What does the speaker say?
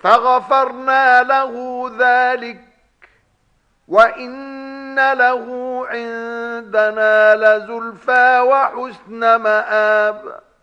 فغفرنا له ذلك وإن له عندنا لزلفى وحسن مآب.